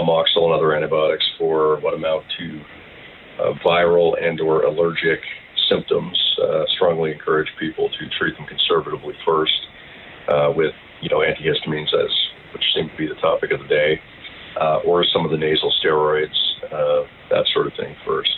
amoxicillin and other antibiotics for what amount to viral and or allergic symptoms. Strongly encourage people to treat them conservatively first with, antihistamines, which seem to be the topic of the day, or some of the nasal steroids, that sort of thing first.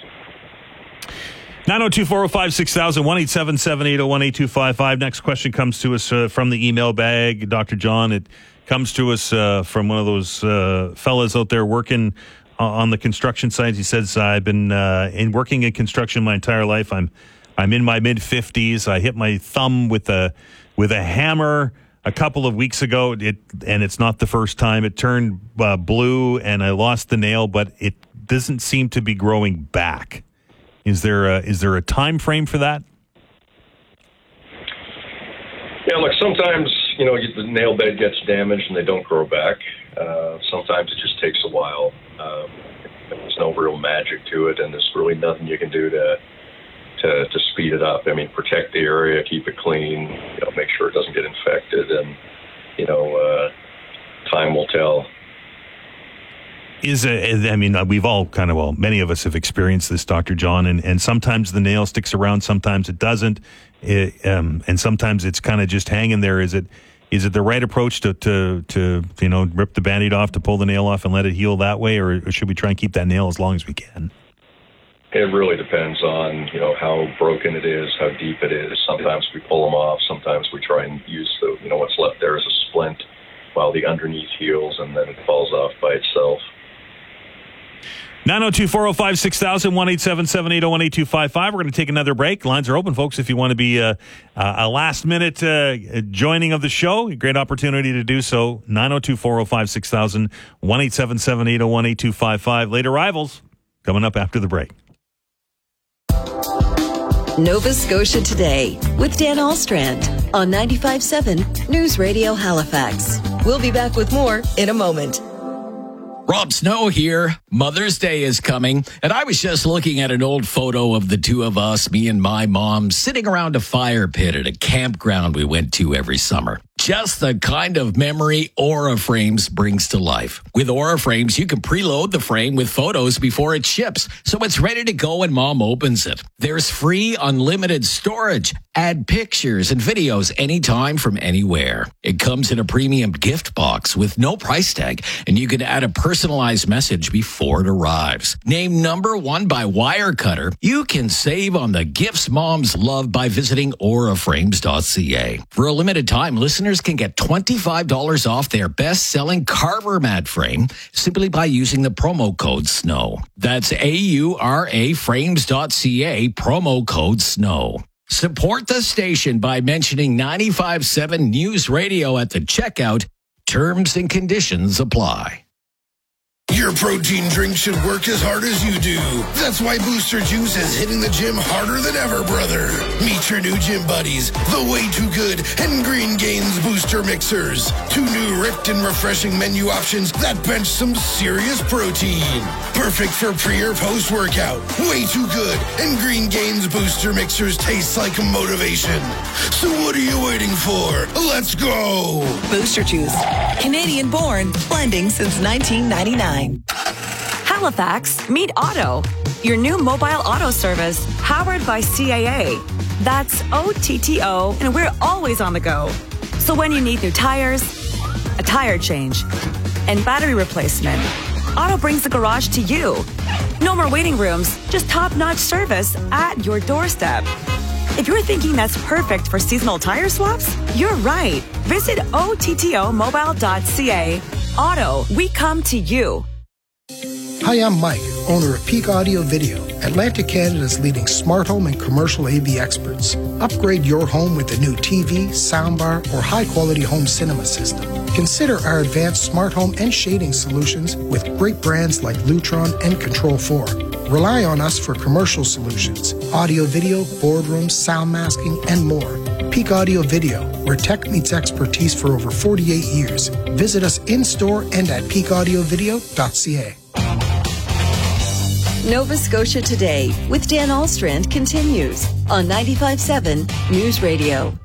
902-405-6000, 1-877-801-8255. Next question comes to us from the email bag, Dr. John. It comes to us from one of those fellas out there working on the construction sites. He says, I've been working in construction my entire life. I'm in my mid-50s. I hit my thumb with a hammer a couple of weeks ago, and it's not the first time. It turned blue, and I lost the nail, but it doesn't seem to be growing back. Is there a time frame for that? Yeah, look, sometimes, the nail bed gets damaged and they don't grow back. Sometimes it just takes a while. There's no real magic to it, and there's really nothing you can do to speed it up. I mean, protect the area, keep it clean, make sure it doesn't get infected, and, time will tell. We've all many of us have experienced this, Dr. John, and sometimes the nail sticks around, sometimes it doesn't, and sometimes it's kind of just hanging there. Is it the right approach to rip the Band-Aid off, to pull the nail off and let it heal that way, or should we try and keep that nail as long as we can? It really depends on, how broken it is, how deep it is. Sometimes we pull them off. Sometimes we try and use what's left there as a splint while the underneath heals, and then it falls off by itself. 902-405-6000, 1-877-801-8255. We're going to take another break. Lines are open, folks, if you want to be a last-minute joining of the show. A great opportunity to do so. 902-405-6000, 1-877-801-8255. Late arrivals coming up after the break. Nova Scotia Today with Dan Alstrand on 95.7 News Radio Halifax. We'll be back with more in a moment. Rob Snow here. Mother's Day is coming, and I was just looking at an old photo of the two of us, me and my mom, sitting around a fire pit at a campground we went to every summer. Just the kind of memory Aura Frames brings to life. With Aura Frames, you can preload the frame with photos before it ships, so it's ready to go when Mom opens it. There's free, unlimited storage. Add pictures and videos anytime from anywhere. It comes in a premium gift box with no price tag, and you can add a personalized message before it arrives. Named #1 by Wirecutter, you can save on the gifts moms love by visiting auraframes.ca. For a limited time, listeners can get $25 off their best-selling Carver mat frame simply by using the promo code SNOW. That's auraframes.ca, promo code SNOW. Support the station by mentioning 95.7 News Radio at the checkout. Terms and conditions apply. Your protein drink should work as hard as you do. That's why Booster Juice is hitting the gym harder than ever, brother. Meet your new gym buddies, the Way Too Good and Green Gains Booster Mixers. 2 new ripped and refreshing menu options that bench some serious protein. Perfect for pre or post workout. Way Too Good and Green Gains Booster Mixers taste like motivation. So what are you waiting for? Let's go! Booster Juice. Canadian born, blending since 1999. Halifax, meet Auto, your new mobile auto service powered by CAA. That's OTTO, and we're always on the go. So when you need new tires, a tire change, and battery replacement, Auto brings the garage to you. No more waiting rooms, just top-notch service at your doorstep. If you're thinking that's perfect for seasonal tire swaps, you're right. Visit OTTOmobile.ca. Auto, we come to you. Hi, I'm Mike, owner of Peak Audio Video, Atlantic Canada's leading smart home and commercial AV experts. Upgrade your home with a new TV, soundbar, or high-quality home cinema system. Consider our advanced smart home and shading solutions with great brands like Lutron and Control 4. Rely on us for commercial solutions, audio video, boardrooms, sound masking, and more. Peak Audio Video, where tech meets expertise for over 48 years. Visit us in-store and at peakaudiovideo.ca. Nova Scotia Today with Dan Alstrand continues on 95.7 News Radio.